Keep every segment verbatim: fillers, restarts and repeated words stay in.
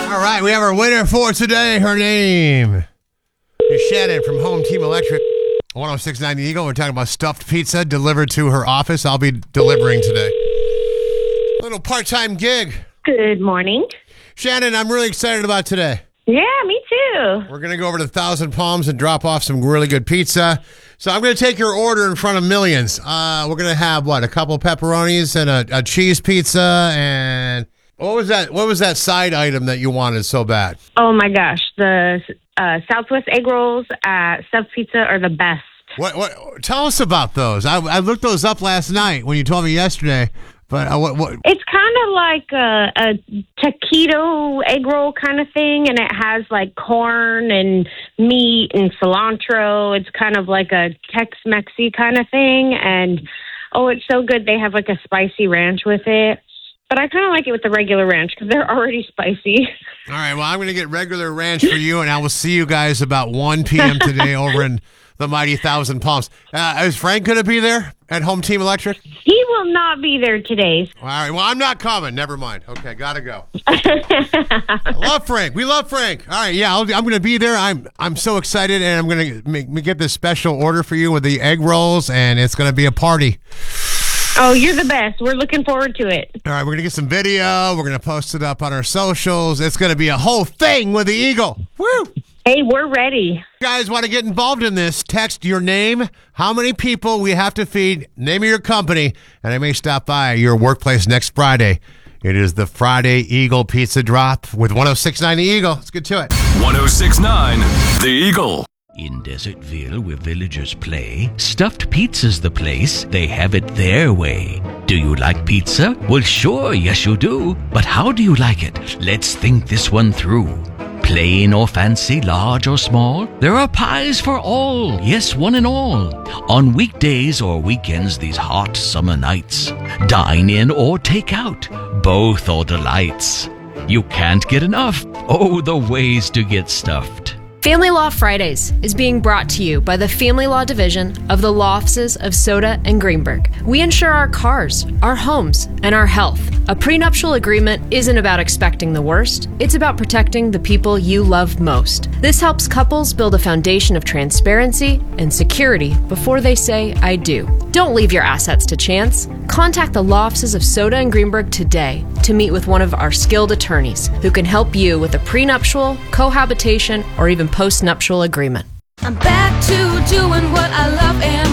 All right, we have our winner for today. Her name is Shannon from Home Team Electric. one oh six point nine The Eagle. We're talking about stuffed pizza delivered to her office. I'll be delivering today. Little part-time gig. Good morning. Shannon, I'm really excited about today. Yeah, me too. We're going to go over to Thousand Palms and drop off some really good pizza. So I'm going to take your order in front of millions. Uh, we're going to have, what, a couple pepperonis and a, a cheese pizza and... What was that? What was that side item that you wanted so bad? Oh my gosh, the uh, Southwest egg rolls at Stuffed Pizza are the best. What? What? Tell us about those. I, I looked those up last night when you told me yesterday. But uh, what, what? It's kind of like a, a taquito egg roll kind of thing, and it has like corn and meat and cilantro. It's kind of like a Tex-Mexy kind of thing, and oh, it's so good. They have like a spicy ranch with it. But I kind of like it with the regular ranch because they're already spicy. All right, well, I'm going to get regular ranch for you, and I will see you guys about one p.m. today over in the mighty Thousand Palms. Uh, is Frank going to be there at Home Team Electric? He will not be there today. All right, well, I'm not coming. Never mind. Okay, got to go. I love Frank. We love Frank. All right, yeah, I'll, I'm going to be there. I'm I'm so excited, and I'm going to make me get this special order for you with the egg rolls, and it's going to be a party. Oh, you're the best. We're looking forward to it. All right, we're going to get some video. We're going to post it up on our socials. It's going to be a whole thing with the Eagle. Woo! Hey, we're ready. You guys want to get involved in this, text your name, how many people we have to feed, name of your company, and I may stop by your workplace next Friday. It is the Friday Eagle Pizza Drop with one oh six point nine The Eagle. Let's get to it. one oh six point nine The Eagle. In Desertville, where villagers play, Stuffed Pizza's the place. They have it their way. Do you like pizza? Well, sure, yes you do. But how do you like it? Let's think this one through. Plain or fancy, large or small, there are pies for all, yes, one and all. On weekdays or weekends these hot summer nights, dine in or take out, both are delights. You can't get enough. Oh, the ways to get stuffed. Family Law Fridays is being brought to you by the Family Law Division of the law offices of Soda and Greenberg. We insure our cars, our homes, and our health. A prenuptial agreement isn't about expecting the worst. It's about protecting the people you love most. This helps couples build a foundation of transparency and security before they say, I do. Don't leave your assets to chance. Contact the law offices of Soda and Greenberg today to meet with one of our skilled attorneys who can help you with a prenuptial, cohabitation, or even post-nuptial agreement. I'm back to doing what I love and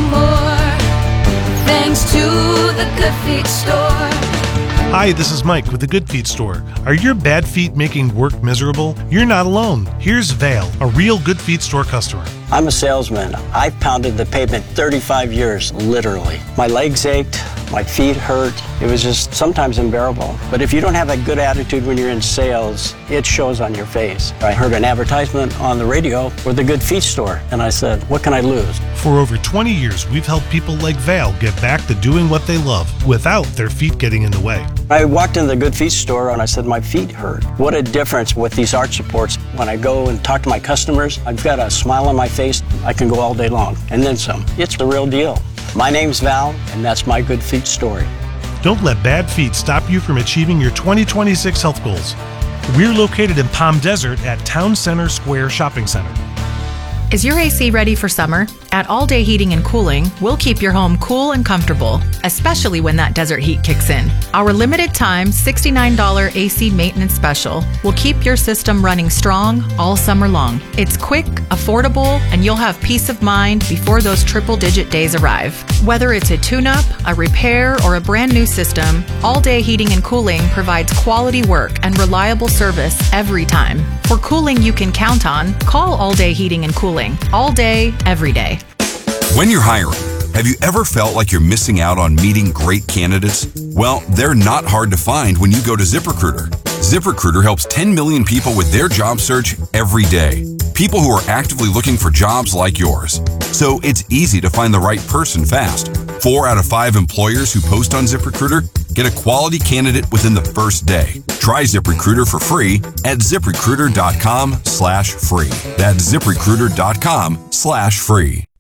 more, thanks to the Good Feet Store. Hi, this is Mike with the Good Feet Store. Are your bad feet making work miserable? You're not alone. Here's Val, a real Good Feet Store customer. I'm a salesman. I've pounded the pavement thirty-five years, literally. My legs ached, my feet hurt. It was just sometimes unbearable. But if you don't have a good attitude when you're in sales, it shows on your face. I heard an advertisement on the radio for the Good Feet Store, and I said, what can I lose? For over twenty years, we've helped people like Val get back to doing what they love without their feet getting in the way. I walked in the Good Feet Store and I said, my feet hurt. What a difference with these arch supports. When I go and talk to my customers, I've got a smile on my face. I can go all day long, and then some. It's the real deal. My name's Val, and that's my Good Feet story. Don't let bad feet stop you from achieving your twenty twenty-six health goals. We're located in Palm Desert at Town Center Square Shopping Center. Is your A C ready for summer? At All Day Heating and Cooling, we'll keep your home cool and comfortable, especially when that desert heat kicks in. Our limited time sixty-nine dollars A C maintenance special will keep your system running strong all summer long. It's quick, affordable, and you'll have peace of mind before those triple-digit days arrive. Whether it's a tune-up, a repair, or a brand new system, All Day Heating and Cooling provides quality work and reliable service every time. For cooling you can count on, call All Day Heating and Cooling. All day, every day. When you're hiring, have you ever felt like you're missing out on meeting great candidates? Well, they're not hard to find when you go to ZipRecruiter. ZipRecruiter helps ten million people with their job search every day. People who are actively looking for jobs like yours. So it's easy to find the right person fast. Four out of five employers who post on ZipRecruiter get a quality candidate within the first day. Try ZipRecruiter for free at ZipRecruiter.com slash free. That's ZipRecruiter.com slash free.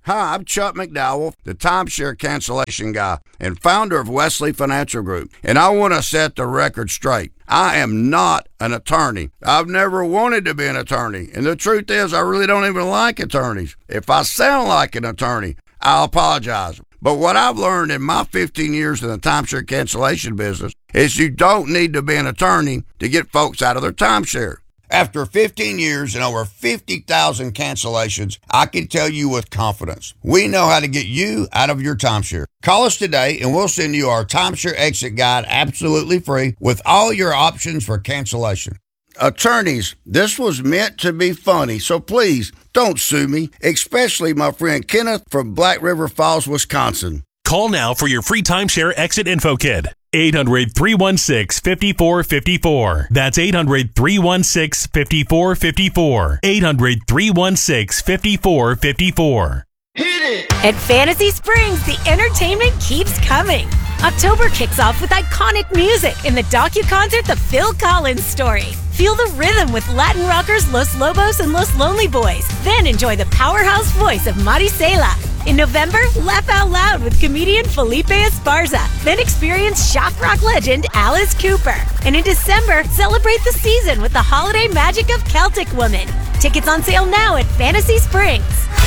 Hi, I'm Chuck McDowell, the timeshare cancellation guy and founder of Wesley Financial Group, and I want to set the record straight. I am not an attorney. I've never wanted to be an attorney, and the truth is I really don't even like attorneys. If I sound like an attorney, I'll apologize. But what I've learned in my fifteen years in the timeshare cancellation business is you don't need to be an attorney to get folks out of their timeshare. After fifteen years and over fifty thousand cancellations, I can tell you with confidence, we know how to get you out of your timeshare. Call us today and we'll send you our timeshare exit guide absolutely free with all your options for cancellation. Attorneys, this was meant to be funny, so please don't sue me, especially my friend Kenneth from Black River Falls, Wisconsin. Call now for your free timeshare exit info kit. eight hundred, three one six, five four five four. That's eight hundred, three one six, five four five four. eight hundred, three one six, five four five four. Hit it! At Fantasy Springs, the entertainment keeps coming. October kicks off with iconic music in the docu-concert The Phil Collins Story. Feel the rhythm with Latin rockers Los Lobos and Los Lonely Boys. Then enjoy the powerhouse voice of Maricela. In November, laugh out loud with comedian Felipe Esparza. Then experience shock rock legend Alice Cooper. And in December, celebrate the season with the holiday magic of Celtic Woman. Tickets on sale now at Fantasy Springs.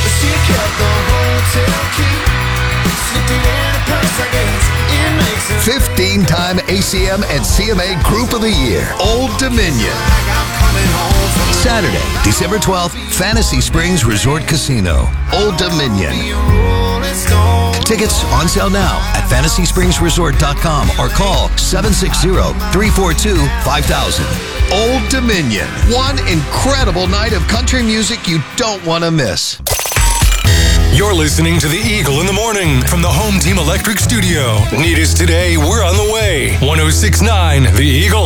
fifteen-time A C M and C M A Group of the Year, Old Dominion. Saturday, December twelfth, Fantasy Springs Resort Casino, Old Dominion. Tickets on sale now at fantasy springs resort dot com or call seven six zero, three four two, five thousand. Old Dominion, one incredible night of country music you don't want to miss. You're listening to The Eagle in the Morning from the Home Team Electric Studio. Need us today? We're on the way. one oh six point nine The Eagle.